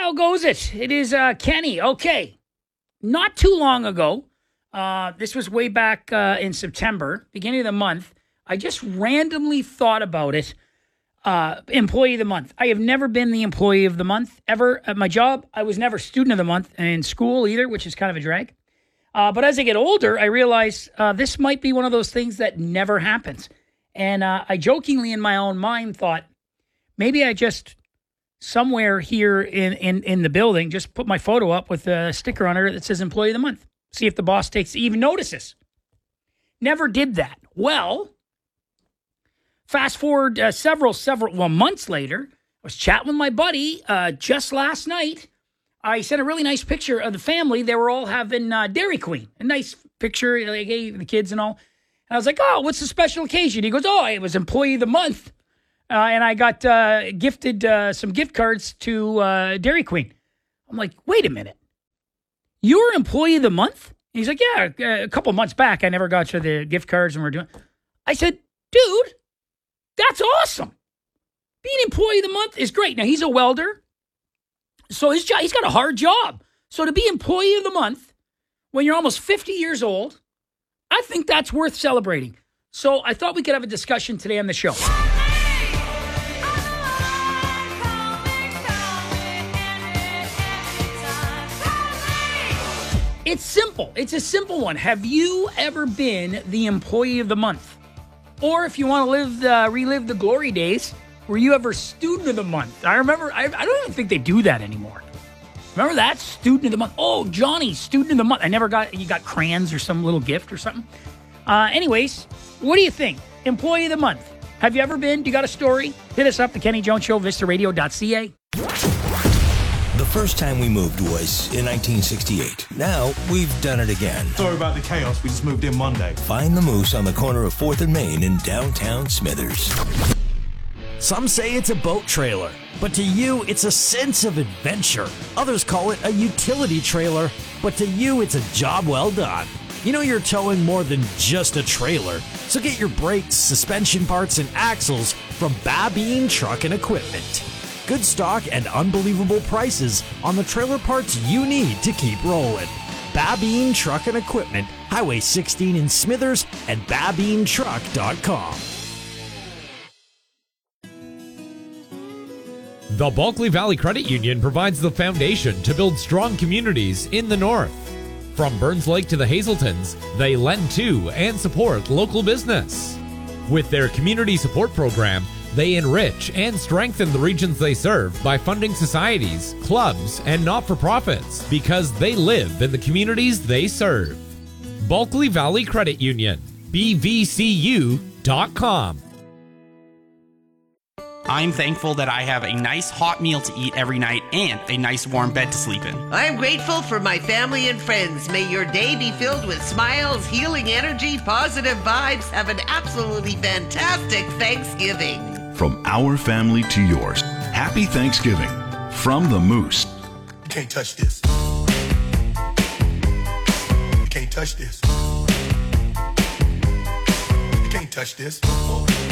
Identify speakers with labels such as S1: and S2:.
S1: How goes it? It is Kenny. Okay. Not too long ago, this was way back in September, beginning of the month, I just randomly thought about it. Employee of the month. I have never been the employee of the month ever at my job. I was never student of the month in school either, which is kind of a drag. But as I get older, I realize this might be one of those things that never happens. And I jokingly in my own mind thought, maybe I just somewhere here in the building, just put my photo up with a sticker on it that says employee of the month. See if the boss even notices. Never did that. Well, fast forward several months later, I was chatting with my buddy just last night. I sent a really nice picture of the family. They were all having Dairy Queen. A nice picture, like, hey, the kids and all. And I was like, oh, what's the special occasion? He goes, oh, it was employee of the month. And I got gifted some gift cards to Dairy Queen. I'm like, wait a minute. You're employee of the month? And he's like, yeah, a couple months back, I never got you the gift cards and we're doing. I said, dude, that's awesome. Being employee of the month is great. Now, he's a welder. So his job, he's got a hard job. So to be employee of the month when you're almost 50 years old, I think that's worth celebrating. So I thought we could have a discussion today on the show. It's simple. It's a simple one. Have you ever been the employee of the month? Or if you want to relive the glory days, were you ever student of the month? I remember, I don't even think they do that anymore. Remember that? Student of the month. Oh, Johnny, student of the month. You got crayons or some little gift or something. Anyways, what do you think? Employee of the month. Have you ever been? Do you got a story? Hit us up, The Kenny Jones Show, vistaradio.ca.
S2: The first time we moved was in 1968. Now, we've done it again.
S3: Sorry about the chaos. We just moved in Monday.
S2: Find the Moose on the corner of 4th and Main in downtown Smithers.
S4: Some say it's a boat trailer, but to you, it's a sense of adventure. Others call it a utility trailer, but to you, it's a job well done. You know you're towing more than just a trailer, so get your brakes, suspension parts, and axles from Babine Truck and Equipment. Good stock and unbelievable prices on the trailer parts you need to keep rolling. Babine Truck and Equipment, Highway 16 in Smithers, and babinetruck.com.
S5: The Bulkley Valley Credit Union provides the foundation to build strong communities in the north. From Burns Lake to the Hazeltons, they lend to and support local business. With their community support program, they enrich and strengthen the regions they serve by funding societies, clubs, and not-for-profits because they live in the communities they serve. Bulkley Valley Credit Union, bvcu.com.
S6: I'm thankful that I have a nice hot meal to eat every night and a nice warm bed to sleep in.
S7: I'm grateful for my family and friends. May your day be filled with smiles, healing energy, positive vibes. Have an absolutely fantastic Thanksgiving.
S8: From our family to yours, happy Thanksgiving from the Moose.
S3: You can't touch this. You can't touch this. You can't touch this.